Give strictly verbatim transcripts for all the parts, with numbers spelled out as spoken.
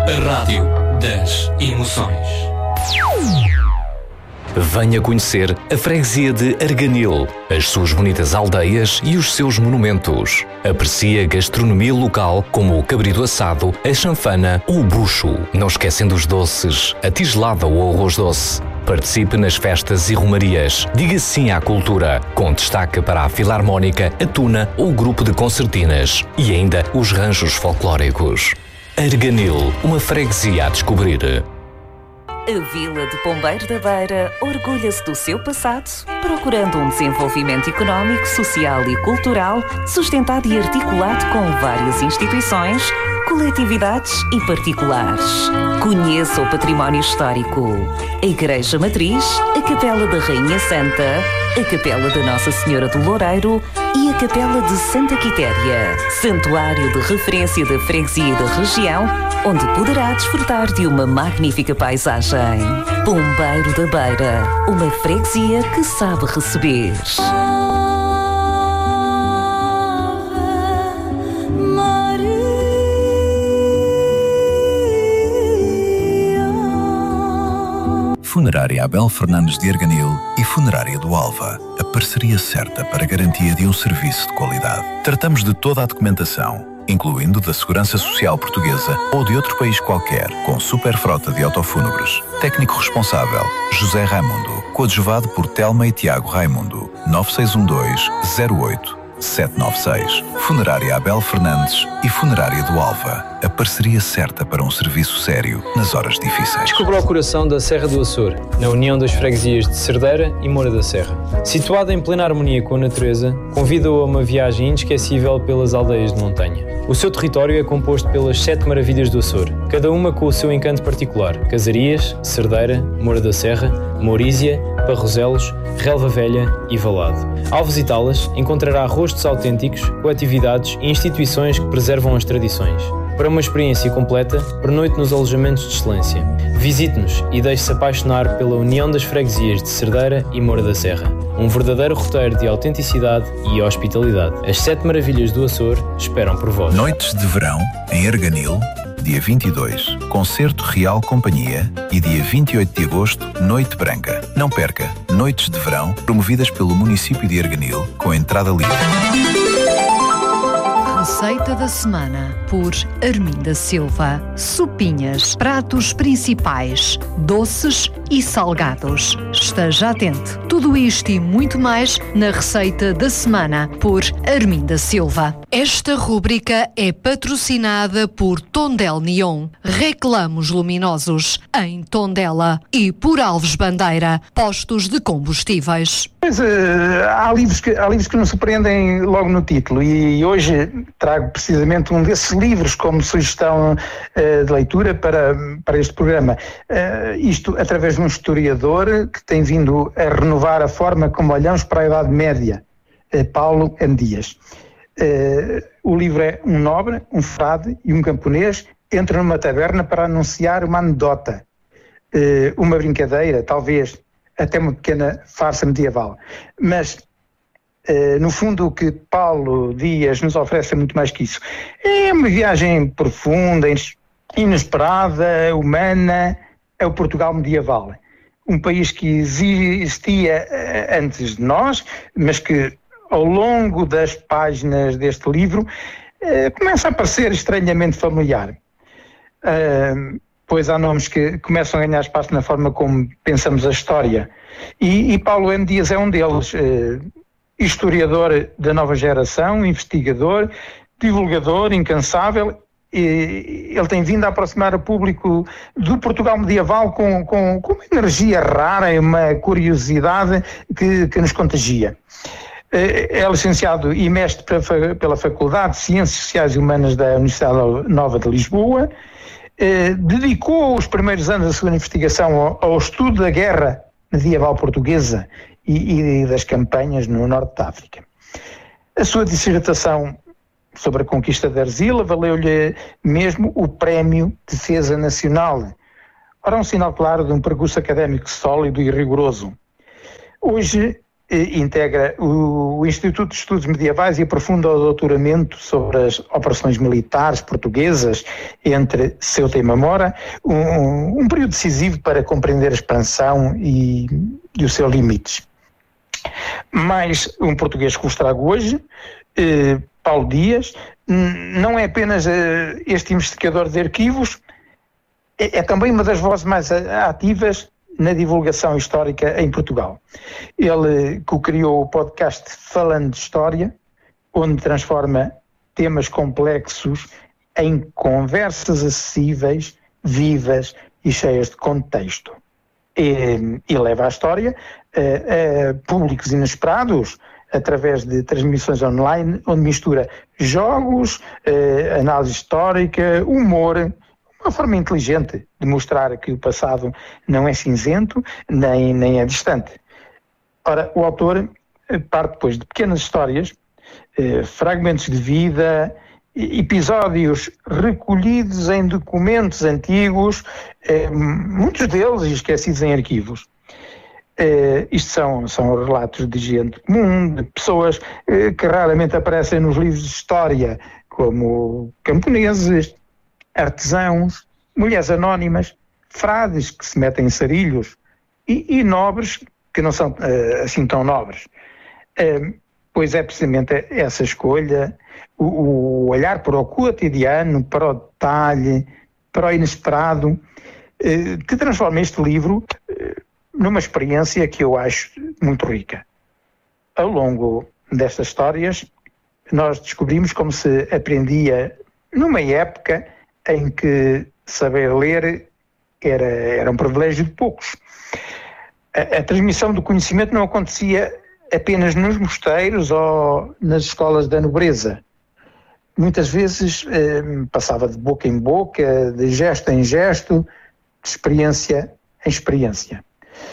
A rádio das emoções. Venha conhecer a freguesia de Arganil, as suas bonitas aldeias e os seus monumentos. Aprecie a gastronomia local como o cabrito assado, a chanfana ou o bucho. Não esquecendo os doces, a tigelada ou o arroz doce. Participe nas festas e romarias. Diga sim à cultura, com destaque para a Filarmónica, a Tuna ou o grupo de concertinas. E ainda os ranchos folclóricos. Arganil, uma freguesia a descobrir. A Vila de Pombeiro da Beira orgulha-se do seu passado, procurando um desenvolvimento económico, social e cultural sustentado e articulado com várias instituições, coletividades e particulares. Conheça o património histórico, a Igreja Matriz, a Capela da Rainha Santa, a Capela da Nossa Senhora do Loureiro e a Capela de Santa Quitéria, santuário de referência da freguesia e da região, onde poderá desfrutar de uma magnífica paisagem. Pombeiro da Beira, uma freguesia que sabe receber. Funerária Abel Fernandes de Arganil e Funerária do Alva, a parceria certa para a garantia de um serviço de qualidade. Tratamos de toda a documentação, incluindo da Segurança Social Portuguesa ou de outro país qualquer, com super frota de autofúnebres. Técnico responsável, José Raimundo, coadjuvado por Telma e Tiago Raimundo, nove seis um dois, zero oito, sete nove seis. Funerária Abel Fernandes e Funerária do Alva, a parceria certa para um serviço sério nas horas difíceis. Descubra o coração da Serra do Açor, na união das freguesias de Cerdeira e Moura da Serra. Situada em plena harmonia com a natureza, convida-o a uma viagem inesquecível pelas aldeias de montanha. O seu território é composto pelas sete maravilhas do Açor, cada uma com o seu encanto particular: Casarias, Cerdeira, Moura da Serra, Mourísia, Parroselos, Relva Velha e Valado. Ao visitá-las, encontrará rostos autênticos, coletividades e instituições que preservam as tradições. Para uma experiência completa, pernoite nos alojamentos de excelência. Visite-nos e deixe-se apaixonar pela união das freguesias de Cerdeira e Moura da Serra. Um verdadeiro roteiro de autenticidade e hospitalidade. As sete maravilhas do Açor esperam por vós. Noites de verão em Arganil, dia vinte e dois, Concerto Real Companhia, e dia vinte e oito de agosto, Noite Branca. Não perca, Noites de Verão, promovidas pelo município de Arganil, com entrada livre. Receita da semana por Arminda Silva. Sopinhas, pratos principais, doces e salgados. Esteja atento. Tudo isto e muito mais na Receita da semana por Arminda Silva. Esta rúbrica é patrocinada por Tondel Neon, reclamos luminosos em Tondela, e por Alves Bandeira, postos de combustíveis. Pois, uh, há, livros que, há livros que nos surpreendem logo no título, e hoje trago precisamente um desses livros como sugestão uh, de leitura para, para este programa. Uh, isto através de um historiador que tem vindo a renovar a forma como olhamos para a Idade Média, uh, Paulo M. Dias. Uh, o livro é um nobre, um frade e um camponês entram numa taberna para anunciar uma anedota, uh, uma brincadeira, talvez até uma pequena farsa medieval. Mas, uh, no fundo, o que Paulo Dias nos oferece é muito mais que isso. É uma viagem profunda, inesperada, humana, é o Portugal medieval. Um país que existia uh, antes de nós, mas que, ao longo das páginas deste livro, uh, começa a parecer estranhamente familiar. Uh, pois há nomes que começam a ganhar espaço na forma como pensamos a história. E, e Paulo M. Dias é um deles, uh, historiador da nova geração, investigador, divulgador, incansável. E ele tem vindo a aproximar o público do Portugal medieval com, com, com uma energia rara e uma curiosidade que, que nos contagia. É licenciado e mestre pela Faculdade de Ciências Sociais e Humanas da Universidade Nova de Lisboa. Dedicou os primeiros anos da sua investigação ao, ao estudo da guerra medieval portuguesa e, e das campanhas no norte da África. A sua dissertação sobre a conquista da Arzila valeu-lhe mesmo o Prémio Defesa Nacional. Ora, um sinal claro de um percurso académico sólido e rigoroso. Hoje integra o Instituto de Estudos Medievais e aprofunda o doutoramento sobre as operações militares portuguesas entre Ceuta e Mamora, um, um período decisivo para compreender a expansão e, e os seus limites. Mais um português que vos trago hoje, eh, Paulo Dias, não é apenas eh, este investigador de arquivos, é, é também uma das vozes mais ativas na divulgação histórica em Portugal. Ele co-criou o podcast Falando de História, onde transforma temas complexos em conversas acessíveis, vivas e cheias de contexto. E, e leva a história a, a públicos inesperados, através de transmissões online, onde mistura jogos, eh, análise histórica, humor, uma forma inteligente de mostrar que o passado não é cinzento, nem, nem é distante. Ora, o autor parte depois de pequenas histórias, eh, fragmentos de vida, episódios recolhidos em documentos antigos, eh, muitos deles esquecidos em arquivos. Uh, isto são, são relatos de gente comum, de pessoas uh, que raramente aparecem nos livros de história, como camponeses, artesãos, mulheres anónimas, frades que se metem em sarilhos e, e nobres que não são uh, assim tão nobres. Uh, pois é precisamente essa escolha, o, o olhar para o cotidiano, para o detalhe, para o inesperado, uh, que transforma este livro uh, numa experiência que eu acho muito rica. Ao longo destas histórias, nós descobrimos como se aprendia numa época em que saber ler era, era um privilégio de poucos. A, a transmissão do conhecimento não acontecia apenas nos mosteiros ou nas escolas da nobreza. Muitas vezes eh, passava de boca em boca, de gesto em gesto, de experiência em experiência.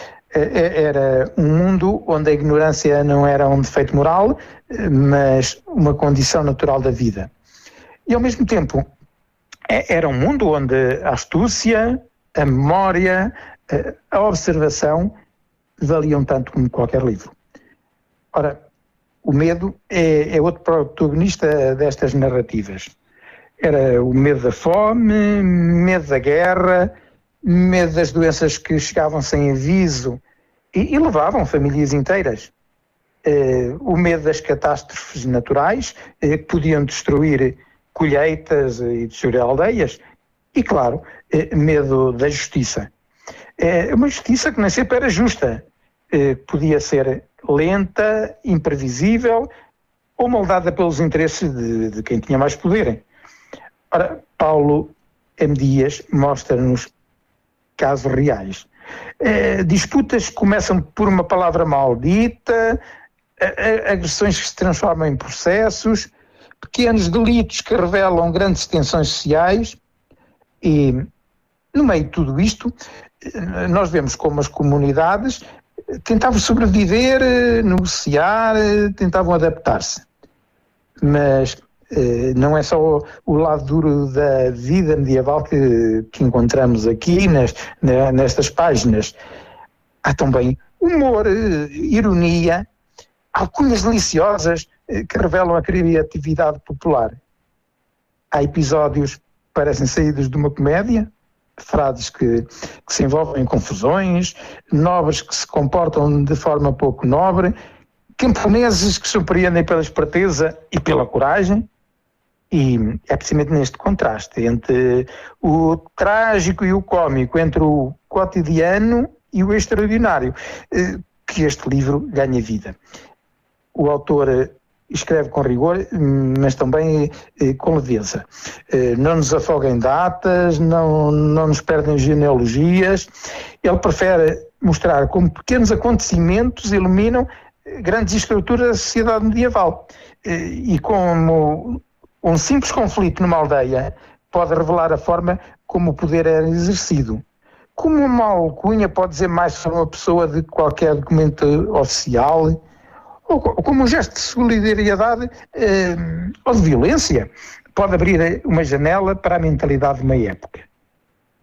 Era um mundo onde a ignorância não era um defeito moral, mas uma condição natural da vida. E ao mesmo tempo, era um mundo onde a astúcia, a memória, a observação valiam tanto como qualquer livro. Ora, o medo é, é outro protagonista destas narrativas. Era o medo da fome, medo da guerra, medo das doenças que chegavam sem aviso e, e levavam famílias inteiras. Eh, o medo das catástrofes naturais, eh, que podiam destruir colheitas e destruir aldeias. E, claro, eh, medo da justiça. É uma justiça que nem sempre era justa. Eh, podia ser lenta, imprevisível ou moldada pelos interesses de, de quem tinha mais poder. Ora, Paulo M. Dias mostra-nos casos reais. Eh, disputas que começam por uma palavra maldita, a, a, agressões que se transformam em processos, pequenos delitos que revelam grandes tensões sociais e, no meio de tudo isto, nós vemos como as comunidades tentavam sobreviver, negociar, tentavam adaptar-se. Mas não é só o lado duro da vida medieval que, que encontramos aqui nas, nestas páginas. Há também humor, ironia, alcunhas deliciosas que revelam a criatividade popular. Há episódios que parecem saídos de uma comédia, frases que, que se envolvem em confusões, nobres que se comportam de forma pouco nobre, camponeses que surpreendem pela esperteza e pela coragem. E é precisamente neste contraste entre o trágico e o cómico, entre o cotidiano e o extraordinário, que este livro ganha vida. O autor escreve com rigor, mas também com leveza. Não nos afoga em datas, não, não nos perde em genealogias. Ele prefere mostrar como pequenos acontecimentos iluminam grandes estruturas da sociedade medieval. E como um simples conflito numa aldeia pode revelar a forma como o poder era exercido. Como uma alcunha pode dizer mais sobre uma pessoa de qualquer documento oficial, ou como um gesto de solidariedade eh, ou de violência pode abrir uma janela para a mentalidade de uma época.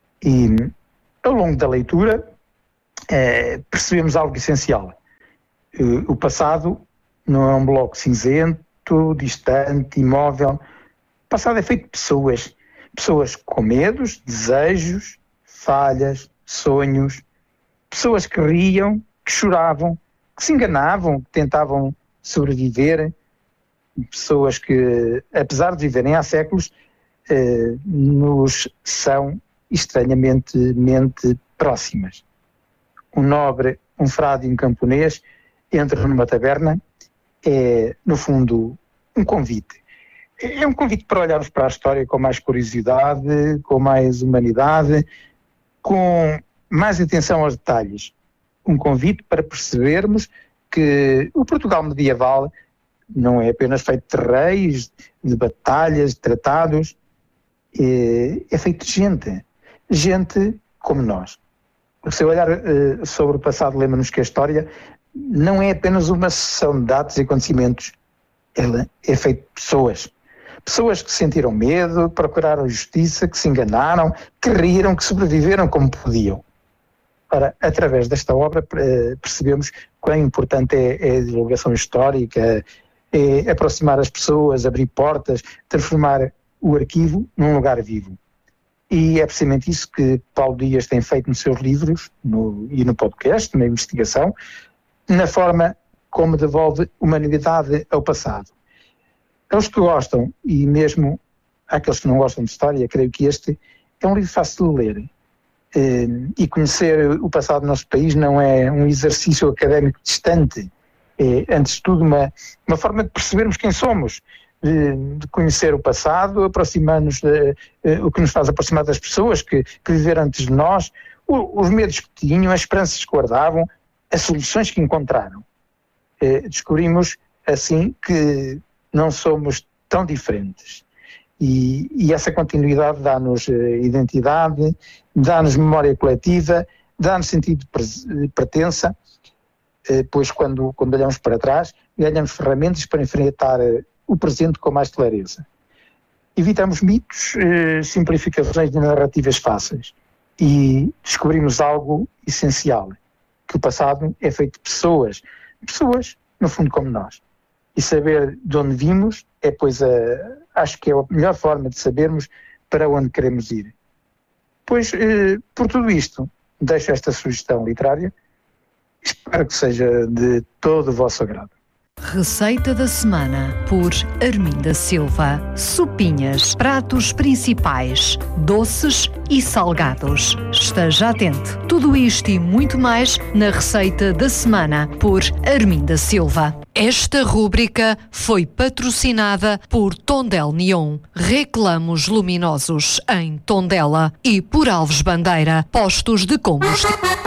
E ao longo da leitura eh, percebemos algo essencial. Uh, o passado não é um bloco cinzento, distante, imóvel. O passado é feito de pessoas. Pessoas com medos, desejos, falhas, sonhos. Pessoas que riam, que choravam, que se enganavam, que tentavam sobreviver. Pessoas que, apesar de viverem há séculos, eh, nos são estranhamente mente próximas. Um nobre, um frade e um camponês entram numa taberna, é, no fundo, um convite. É um convite para olharmos para a história com mais curiosidade, com mais humanidade, com mais atenção aos detalhes. Um convite para percebermos que o Portugal medieval não é apenas feito de reis, de batalhas, de tratados, é, é feito de gente. Gente como nós. O seu olhar uh, sobre o passado lembra-nos que a história não é apenas uma sucessão de dados e acontecimentos. Ela é feita de pessoas. Pessoas que sentiram medo, que procuraram justiça, que se enganaram, que riram, que sobreviveram como podiam. Ora, através desta obra uh, percebemos quão importante é, é a divulgação histórica, é aproximar as pessoas, abrir portas, transformar o arquivo num lugar vivo. E é precisamente isso que Paulo Dias tem feito nos seus livros no, e no podcast, na investigação, na forma como devolve humanidade ao passado. Aos que gostam, e mesmo àqueles que não gostam de história, creio que este é um livro fácil de ler. E conhecer o passado do nosso país não é um exercício académico distante, é, antes de tudo, uma, uma forma de percebermos quem somos, de, de conhecer o passado, aproximar-nos, de, de, o que nos faz aproximar das pessoas que, que viveram antes de nós, o, os medos que tinham, as esperanças que guardavam, as soluções que encontraram. É, descobrimos, assim, que não somos tão diferentes. E, e essa continuidade dá-nos identidade, dá-nos memória coletiva, dá-nos sentido de pertença, pois quando, quando olhamos para trás, ganhamos ferramentas para enfrentar o presente com mais clareza. Evitamos mitos, simplificações de narrativas fáceis e descobrimos algo essencial, que o passado é feito de pessoas, pessoas, no fundo, como nós. E saber de onde vimos é, pois, a, acho que é a melhor forma de sabermos para onde queremos ir. Pois, eh, por tudo isto, deixo esta sugestão literária. Espero que seja de todo o vosso agrado. Receita da semana por Arminda Silva. Sopinhas, pratos principais, doces e salgados. Esteja atento. Tudo isto e muito mais na Receita da semana por Arminda Silva. Esta rúbrica foi patrocinada por Tondela Neon, reclamos luminosos em Tondela, e por Alves Bandeira, postos de combustível.